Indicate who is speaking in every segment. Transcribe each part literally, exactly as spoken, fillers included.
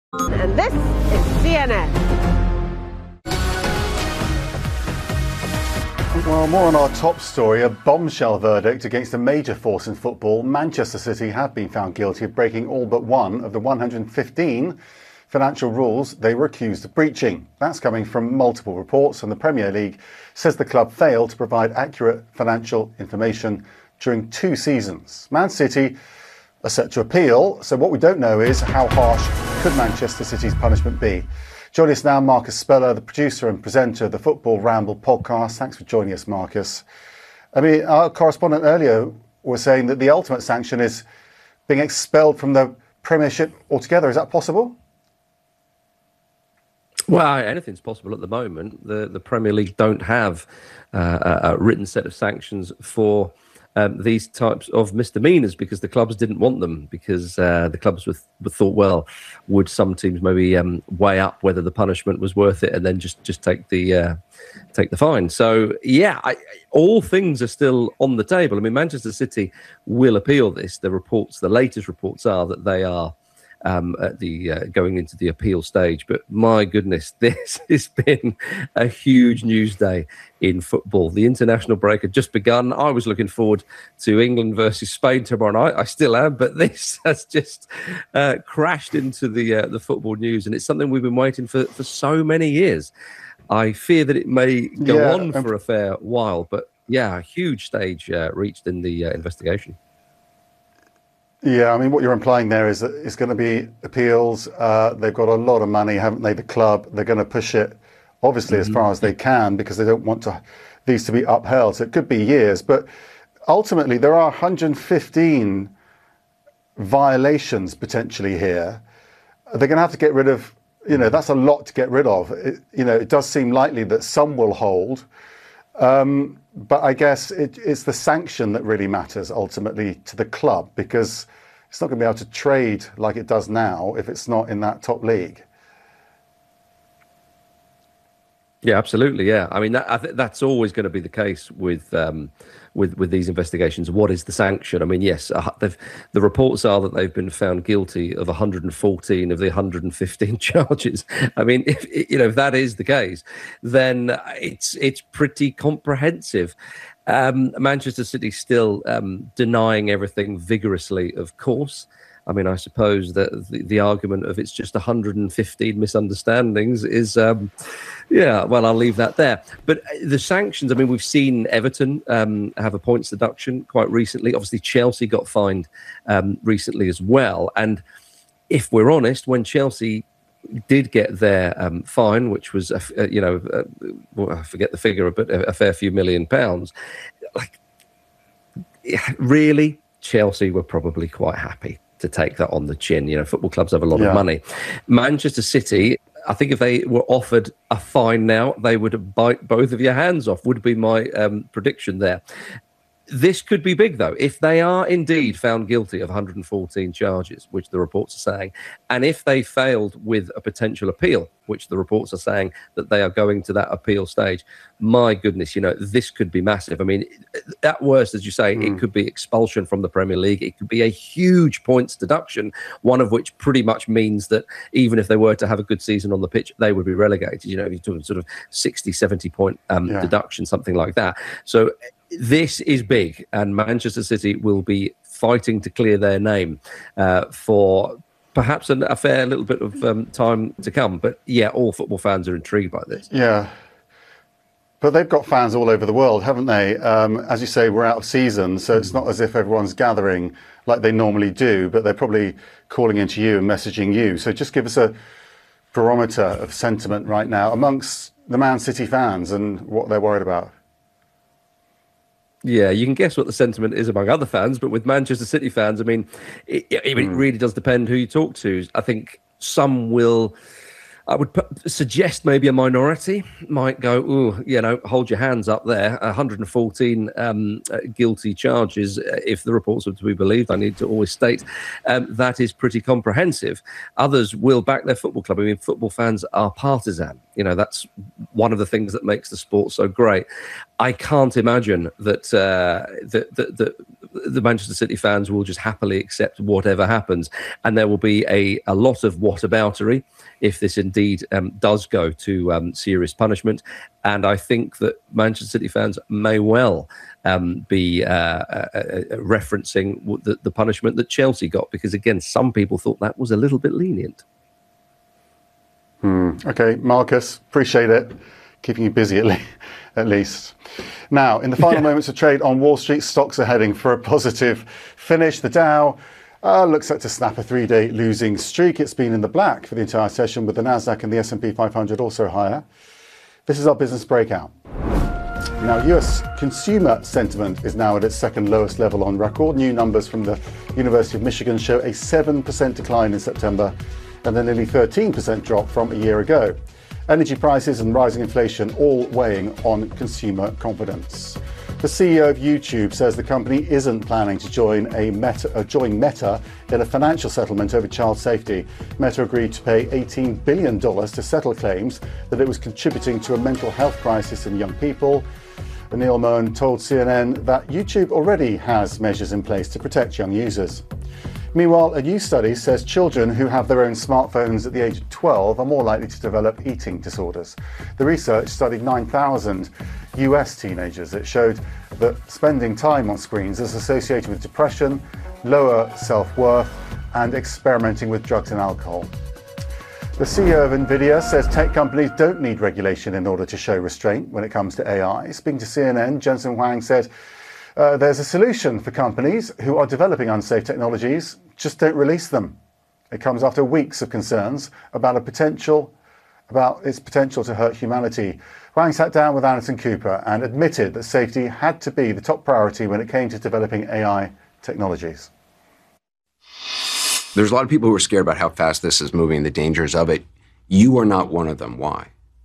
Speaker 1: And this is C N N.
Speaker 2: Well, more on our top story, a bombshell verdict against a major force in football. Manchester City have been found guilty of breaking all but one of the one hundred fifteen financial rules they were accused of breaching. That's coming from multiple reports, and the Premier League says the club failed to provide accurate financial information during two seasons. Man City are set to appeal, so what we don't know is how harsh could Manchester City's punishment be. Joining us now, Marcus Speller, the producer and presenter of the Football Ramble podcast. Thanks for joining us, Marcus. I mean, our correspondent earlier was saying that the ultimate sanction is being expelled from the Premiership altogether. Is that possible?
Speaker 3: Well, anything's possible at the moment. The the Premier League don't have uh, a, a written set of sanctions for um, these types of misdemeanors because the clubs didn't want them, because uh, the clubs were, were thought, well, would some teams maybe um, weigh up whether the punishment was worth it and then just, just take the uh, take the fine. So, yeah, I, all things are still on the table. I mean, Manchester City will appeal this. The reports, the latest reports are that they are Um, at the uh, going into the appeal stage. But my goodness, this has been a huge news day in football. The international break had just begun. I was looking forward to England versus Spain tomorrow night. I still am, but this has just uh, crashed into the uh, the football news, and it's something we've been waiting for for so many years. I fear that it may go yeah, on for a fair while, but yeah, a huge stage uh, reached in the uh, investigation.
Speaker 2: Yeah, I mean, what you're implying there is that it's going to be appeals. Uh, they've got a lot of money, haven't they, the club? They're going to push it, obviously, mm-hmm. as far as they can, because they don't want to these to be upheld. So it could be years. But ultimately, there are one hundred fifteen violations potentially here. They're going to have to get rid of, you know, that's a lot to get rid of. It, you know, it does seem likely that some will hold. Um, but I guess it, it's the sanction that really matters ultimately to the club, because it's not going to be able to trade like it does now if it's not in that top league.
Speaker 3: Yeah, absolutely. Yeah, I mean, that, I th- that's always going to be the case with um, with with these investigations. What is the sanction? I mean, yes, uh, the reports are that they've been found guilty of one hundred fourteen of the one hundred fifteen charges. I mean, if you know if that is the case, then it's it's pretty comprehensive. Um, Manchester City still um, denying everything vigorously, of course. I mean, I suppose that the, the argument of it's just one hundred fifteen misunderstandings is, um, yeah, well, I'll leave that there. But the sanctions, I mean, we've seen Everton um, have a points deduction quite recently. Obviously, Chelsea got fined um, recently as well. And if we're honest, when Chelsea did get their um, fine, which was, a, you know, a, well, I forget the figure, but a, a fair few million pounds, like, really, Chelsea were probably quite happy to take that on the chin. You know, football clubs have a lot yeah. of money. Manchester City, I think if they were offered a fine now, they would bite both of your hands off, would be my um, prediction there. This could be big, though. If they are indeed found guilty of one hundred fourteen charges, which the reports are saying, and if they failed with a potential appeal, which the reports are saying that they are going to that appeal stage, my goodness, you know, this could be massive. I mean, at worst, as you say, mm. it could be expulsion from the Premier League. It could be a huge points deduction, one of which pretty much means that even if they were to have a good season on the pitch, they would be relegated. You know, you're talking sort of sixty, seventy point um, yeah. deduction, something like that. So this is big, and Manchester City will be fighting to clear their name uh, for perhaps an, a fair little bit of um, time to come. But yeah, all football fans are intrigued by this.
Speaker 2: Yeah, but they've got fans all over the world, haven't they? Um, as you say, we're out of season, so it's not as if everyone's gathering like they normally do, but they're probably calling into you and messaging you. So just give us a barometer of sentiment right now amongst the Man City fans and what they're worried about.
Speaker 3: Yeah, you can guess what the sentiment is among other fans, but with Manchester City fans, I mean, it, it, it mm. really does depend who you talk to. I think some will, I would put, suggest maybe a minority might go, ooh, you know, hold your hands up there. one hundred fourteen um, uh, guilty charges, if the reports are to be believed, I need to always state, um, that is pretty comprehensive. Others will back their football club. I mean, football fans are partisan. You know, that's one of the things that makes the sport so great. I can't imagine that, uh, that, that, that the Manchester City fans will just happily accept whatever happens. And there will be a, a lot of whataboutery if this indeed um, does go to um, serious punishment. And I think that Manchester City fans may well um, be uh, uh, uh, referencing the, the punishment that Chelsea got, because, again, some people thought that was a little bit lenient.
Speaker 2: Hmm. Okay, Marcus, appreciate it. Keeping you busy at, le- at least. Now, in the final yeah. moments of trade on Wall Street, stocks are heading for a positive finish. The Dow uh, looks set to snap a three-day losing streak. It's been in the black for the entire session, with the Nasdaq and the S and P five hundred also higher. This is our business breakout. Now, U S consumer sentiment is now at its second lowest level on record. New numbers from the University of Michigan show a seven percent decline in September and a nearly thirteen percent drop from a year ago. Energy prices and rising inflation all weighing on consumer confidence. The C E O of YouTube says the company isn't planning to join a Meta, uh, join Meta in a financial settlement over child safety. Meta agreed to pay eighteen billion dollars to settle claims that it was contributing to a mental health crisis in young people. Neil Mohan told C N N that YouTube already has measures in place to protect young users. Meanwhile, a new study says children who have their own smartphones at the age of twelve are more likely to develop eating disorders. The research studied nine thousand U S teenagers. It showed that spending time on screens is associated with depression, lower self-worth, and experimenting with drugs and alcohol. The C E O of Nvidia says tech companies don't need regulation in order to show restraint when it comes to A I. Speaking to C N N, Jensen Huang said, Uh, there's a solution for companies who are developing unsafe technologies, just don't release them. It comes after weeks of concerns about a potential, about its potential to hurt humanity. Huang sat down with Anderson Cooper and admitted that safety had to be the top priority when it came to developing A I technologies.
Speaker 4: There's a lot of people who are scared about how fast this is moving, the dangers of it. You are not one of them. Why?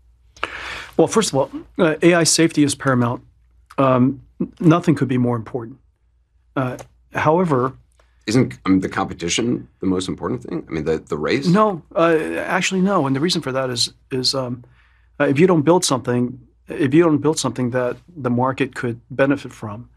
Speaker 5: Well, first of all, uh, A I safety is paramount. Um, nothing could be more important. Uh, however,
Speaker 4: isn't I mean, the competition the most important thing? I mean, the, the race?
Speaker 5: No, uh, actually, no. And the reason for that is is um, uh, if you don't build something, if you don't build something that the market could benefit from,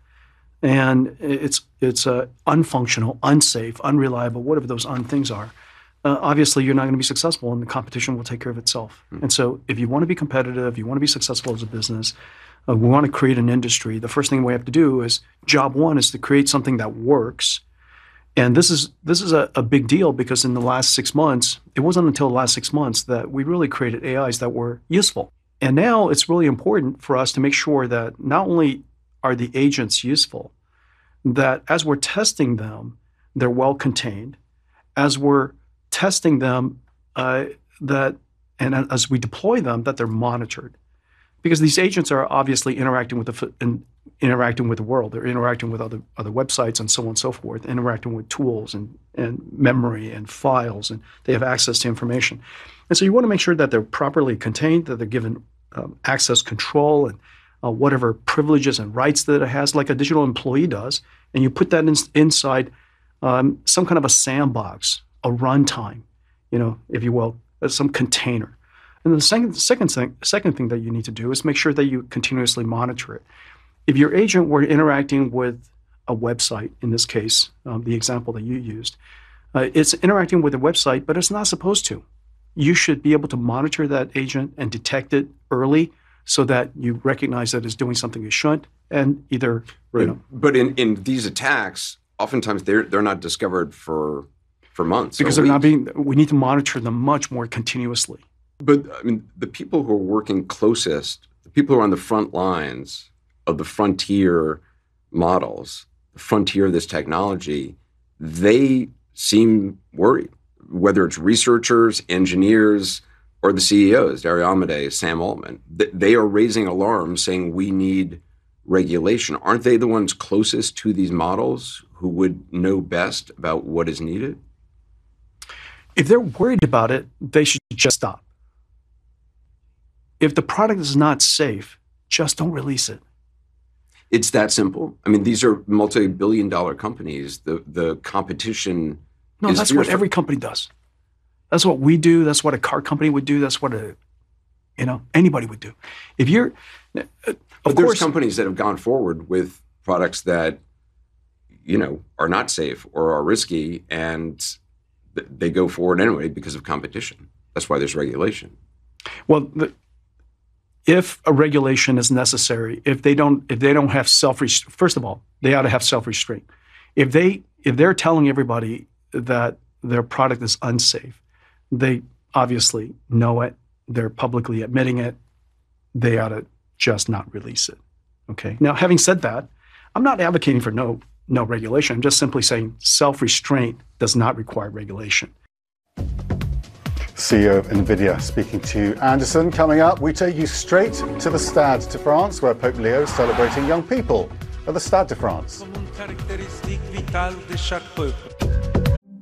Speaker 5: and it's it's uh, unfunctional, unsafe, unreliable, whatever those un things are, uh, obviously you're not going to be successful, and the competition will take care of itself. Mm-hmm. And so, if you want to be competitive, you want to be successful as a business. Uh, we want to create an industry. The first thing we have to do is, job one is to create something that works. And this is this is a, a big deal, because in the last six months, it wasn't until the last six months that we really created A Is that were useful. And now it's really important for us to make sure that not only are the agents useful, that as we're testing them, they're well contained. As we're testing them, uh, that and as we deploy them, that they're monitored. Because these agents are obviously interacting with the in, interacting with the world. They're interacting with other other websites and so on and so forth, interacting with tools and, and memory and files, and they have access to information. And so you want to make sure that they're properly contained, that they're given um, access control and uh, whatever privileges and rights that it has, like a digital employee does. And you put that in, inside um, some kind of a sandbox, a runtime, you know, if you will, some container. And the second, second, thing, second thing that you need to do is make sure that you continuously monitor it. If your agent were interacting with a website, in this case, um, the example that you used, uh, it's interacting with a website, but it's not supposed to. You should be able to monitor that agent and detect it early so that you recognize that it's doing something it shouldn't, and either,
Speaker 4: right.
Speaker 5: you know.
Speaker 4: But in, in these attacks, oftentimes they're they're not discovered for for months.
Speaker 5: Because they're not being, we need to monitor them much more continuously.
Speaker 4: But I mean, the people who are working closest, the people who are on the front lines of the frontier models, the frontier of this technology, they seem worried. Whether it's researchers, engineers, or the C E Os, Dario Amodei, Sam Altman, they are raising alarms saying we need regulation. Aren't they the ones closest to these models who would know best about what is needed?
Speaker 5: If they're worried about it, they should just stop. If the product is not safe, just don't release it.
Speaker 4: It's that simple. I mean, these are multi-billion dollar companies. The the competition
Speaker 5: No,
Speaker 4: is
Speaker 5: that's what
Speaker 4: fierce.
Speaker 5: every company does. That's what we do. That's what a car company would do. That's what a, you know, anybody would do. If you're, uh, of
Speaker 4: But there's
Speaker 5: course,
Speaker 4: companies that have gone forward with products that you know, are not safe or are risky, and th- they go forward anyway because of competition. That's why there's regulation.
Speaker 5: Well, the, if a regulation is necessary, if they don't, if they don't have self, first of all, they ought to have self-restraint. If they, if they're telling everybody that their product is unsafe, they obviously know it. They're publicly admitting it. They ought to just not release it. Okay. Now, having said that, I'm not advocating for no no regulation. I'm just simply saying self-restraint does not require regulation.
Speaker 2: C E O of NVIDIA speaking to Anderson. Coming up, we take you straight to the Stade de France, where Pope Leo is celebrating young people at the Stade de France.
Speaker 6: Comme une caractéristique vitale de chaque peuple.